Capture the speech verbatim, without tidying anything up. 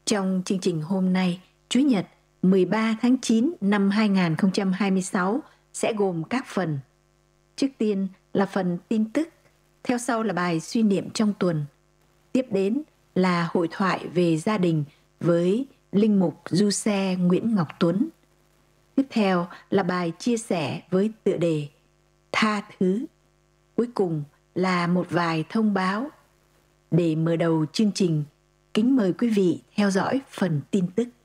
Trong chương trình hôm nay, Chủ nhật mười ba tháng chín năm hai nghìn không trăm hai mươi sáu sẽ gồm các phần. Trước tiên là phần tin tức, theo sau là bài suy niệm trong tuần. Tiếp đến là hội thoại về gia đình với Linh mục Du Xe Nguyễn Ngọc Tuấn. Tiếp theo là bài chia sẻ với tựa đề Tha thứ. Cuối cùng là một vài thông báo. Để mở đầu chương trình, kính mời quý vị theo dõi phần tin tức.